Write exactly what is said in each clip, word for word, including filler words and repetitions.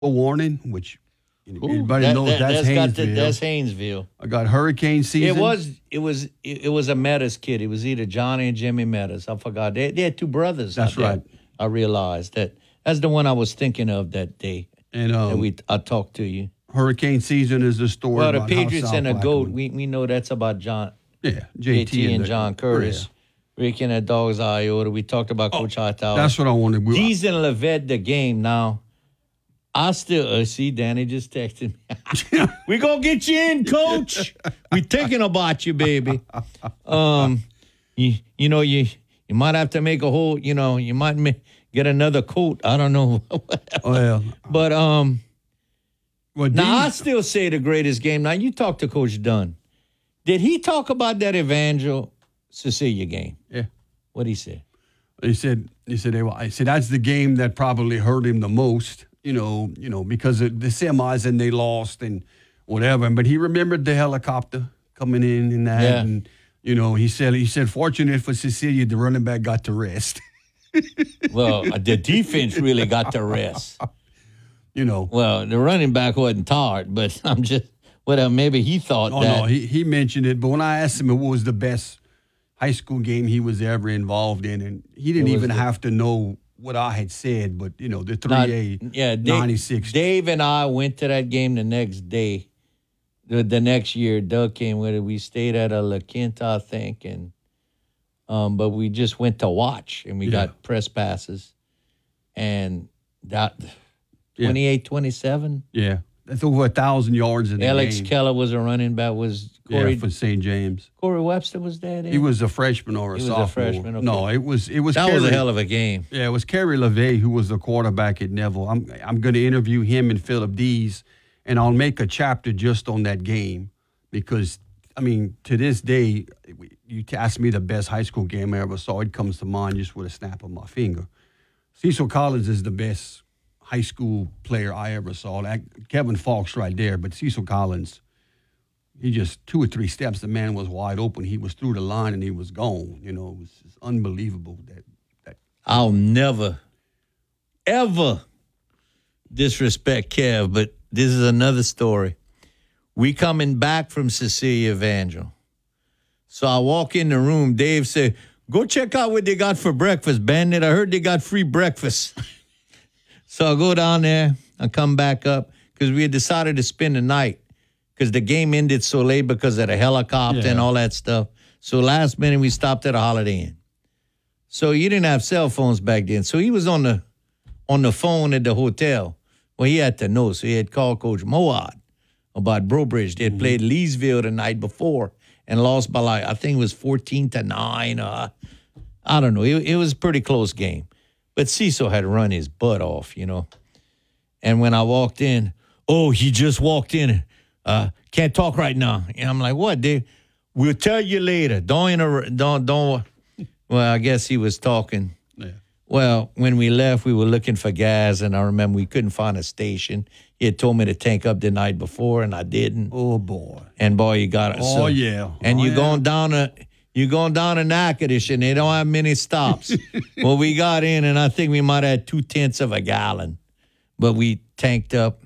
warning, which you know, Ooh, everybody that, knows that, that's, that's Haynesville. got the, that's Haynesville. I got hurricane season. It was it was it was a Meadows kid. It was either Johnny and Jimmy Meadows. I forgot. They, they had two brothers. That's out there. right. I realized that that's the one I was thinking of that day. And um, that we I talked to you. Hurricane season is the story. Well, the about how Patriots South and the Plaquemine- GOAT. We we know that's about John. Yeah, J J T T and the- John Curtis. Rick and the Dogs Iota. We talked about Coach Hightower. That's what I wanted. We, D's and Levette, the game now. I still uh, see Danny just texted me. We gonna get you in, Coach. We thinking about you, baby. Um, you you know you you might have to make a whole. You know you might ma- get another coat. I don't know. oh yeah. But um, Well, now I D's- still say the greatest game. Now you talk to Coach Dunn. Did he talk about that Evangel Cecilia game? yeah. What he said? He said, he said, they, I said, that's the game that probably hurt him the most, you know, you know, because of the semis and they lost and whatever. But he remembered the helicopter coming in and that. Yeah. And, you know, he said, he said, fortunate for Cecilia, the running back got to rest. Well, the defense really got the rest. you know. Well, the running back wasn't tired, but I'm just, well, maybe he thought Oh, that. no, he, he mentioned it. But when I asked him what was the best high school game he was ever involved in, and he didn't It was even the- have to know what I had said, but, you know, the Not- three A yeah, Dave, ninety-six. Dave and I went to that game the next day. The, the next year, Doug came with it. We stayed at a La Quinta, I think, and um, but we just went to watch, and we Yeah. got press passes, and that Yeah. twenty-eight twenty-seven. Yeah. That's over a thousand yards in the Alex game. Keller was a running back. Was Corey, Yeah, for Saint James. Corey Webster was there? Then? He was a freshman or a He was a sophomore. freshman, okay. No, it was it was That Kerry, was a hell of a game. Yeah, it was Kerry LeVay who was the quarterback at Neville. I'm I'm going to interview him and Philip Dees, and I'll make a chapter just on that game because I mean to this day, you ask me the best high school game I ever saw, it comes to mind just with a snap of my finger. Cecil Collins is the best high school player I ever saw. That, Kevin Falks right there, but Cecil Collins. He just two or three steps, the man was wide open. He was through the line and he was gone. You know, it was just unbelievable that that I'll never, ever disrespect Kev, but this is another story. We coming back from Cecilia Evangel. So I walk in the room. Dave said, go check out what they got for breakfast, Bandit. I heard they got free breakfast. So I go down there. I come back up because we had decided to spend the night because the game ended so late because of the helicopter Yeah. and all that stuff. So last minute we stopped at a Holiday Inn. So you didn't have cell phones back then. So he was on the on the phone at the hotel. Well, he had to know. So he had called Coach Moad about Brobridge. They had played Leesville the night before and lost by like, I think it was fourteen to nine. Uh, I don't know. It, it was a pretty close game. But Cecil had run his butt off, you know. And when I walked in, oh, he just walked in. Uh, can't talk right now. And I'm like, what, Dave? We'll tell you later. Don't, inter- don't, don't. Well, I guess he was talking. yeah. Well, when we left, we were looking for gas, and I remember we couldn't find a station. He had told me to tank up the night before, and I didn't. Oh boy. And boy, you got it. Oh yeah. And oh, you're yeah. going down a you're going down to Natchitoches, and they don't have many stops. Well, we got in, and I think we might have had two tenths of a gallon, but we tanked up.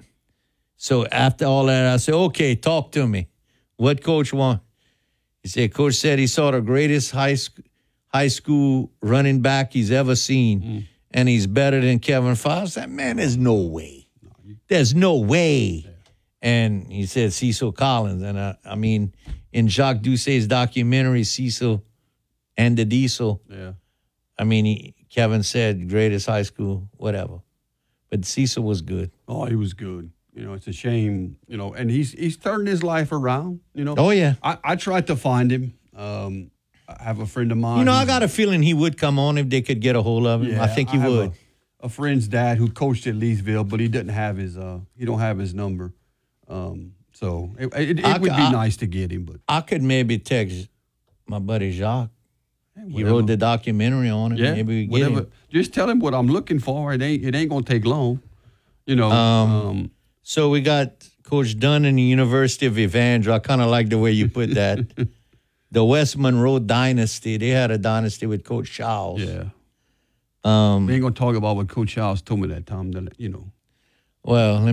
So after all that, I said, "Okay, talk to me. What coach want?" He said, "Coach said he saw the greatest high school high school running back he's ever seen, Mm. and he's better than Kevin Fox." I said, "Man, there's no way. There's no way." And he said Cecil Collins. And I, I mean, in Jacques Doucet's documentary, Cecil and the Diesel, Yeah. I mean, he, Kevin said greatest high school, whatever. But Cecil was good. Oh, he was good. You know, it's a shame. You know, and he's he's turned his life around. You know. Oh, yeah. I, I tried to find him. Um, I have a friend of mine. You know, I who's- got a feeling he would come on if they could get a hold of him. Yeah, I think he have would. A, a friend's dad who coached at Leesville, but he didn't have his. Uh, he don't have his number. Um, so it, it, it I- would be I- nice to get him, but I could maybe text my buddy Jacques. He whatever. wrote the documentary on it. yeah, Maybe we get whatever. him. Just tell him what I'm looking for. It ain't. It ain't gonna take long. You know. Um, um, So we got Coach Dunn in the University of Evangel. I kind of like the way you put that. The West Monroe dynasty. They had a dynasty with Coach Charles. yeah. Um, We ain't gonna talk about what Coach Charles told me that time. That you know. Well, let